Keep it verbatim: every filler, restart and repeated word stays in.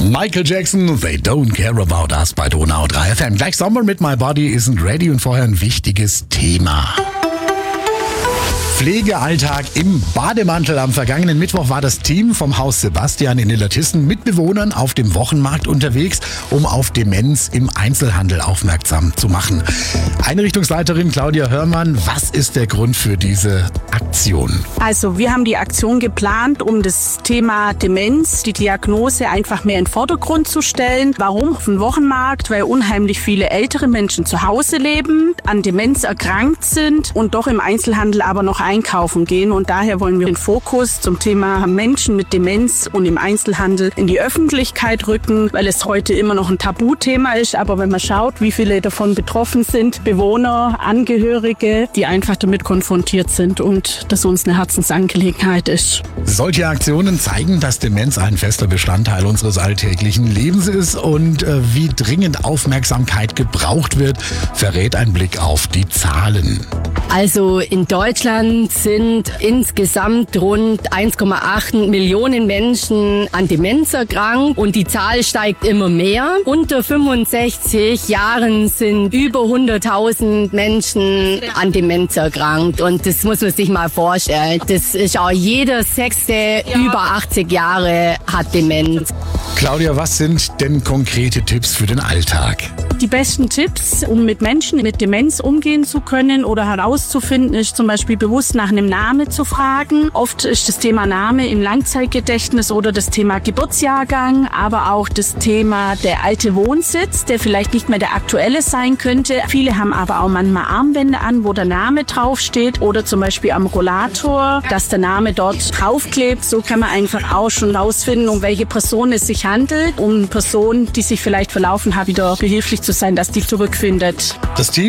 Michael Jackson, They Don't Care About Us bei Donau drei F M. Gleich Sommer mit My Body Isn't Ready und vorher ein wichtiges Thema. Pflegealltag im Bademantel. Am vergangenen Mittwoch war das Team vom Haus Sebastian in Illertissen mit Bewohnern auf dem Wochenmarkt unterwegs, um auf Demenz im Einzelhandel aufmerksam zu machen. Einrichtungsleiterin Claudia Hörmann, was ist der Grund für diese Aktion? Also wir haben die Aktion geplant, um das Thema Demenz, die Diagnose einfach mehr in den Vordergrund zu stellen. Warum auf dem Wochenmarkt? Weil unheimlich viele ältere Menschen zu Hause leben, an Demenz erkrankt sind und doch im Einzelhandel aber noch einkaufen gehen. Und daher wollen wir den Fokus zum Thema Menschen mit Demenz und im Einzelhandel in die Öffentlichkeit rücken, weil es heute immer noch ein Tabuthema ist. Aber wenn man schaut, wie viele davon betroffen sind, Bewohner, Angehörige, die einfach damit konfrontiert sind und das uns eine Herzensangelegenheit ist. Solche Aktionen zeigen, dass Demenz ein fester Bestandteil unseres alltäglichen Lebens ist und äh, wie dringend Aufmerksamkeit gebraucht wird, verrät ein Blick auf die Zahlen. Also in Deutschland sind insgesamt rund eins Komma acht Millionen Menschen an Demenz erkrankt und die Zahl steigt immer mehr. Unter fünfundsechzig Jahren sind über hunderttausend Menschen an Demenz erkrankt und das muss man sich mal vorstellen. Das ist auch jeder Sechste über achtzig Jahre hat Demenz. Claudia, was sind denn konkrete Tipps für den Alltag? Die besten Tipps, um mit Menschen mit Demenz umgehen zu können oder herauszufinden, ist zum Beispiel bewusst nach einem Namen zu fragen. Oft ist das Thema Name im Langzeitgedächtnis oder das Thema Geburtsjahrgang, aber auch das Thema der alte Wohnsitz, der vielleicht nicht mehr der aktuelle sein könnte. Viele haben aber auch manchmal Armbänder an, wo der Name draufsteht oder zum Beispiel am Rollator, dass der Name dort draufklebt. So kann man einfach auch schon rausfinden, um welche Person es sich handelt, um Personen, die sich vielleicht verlaufen haben, wieder behilflich zu sein, dass die zurückfindet. Das Team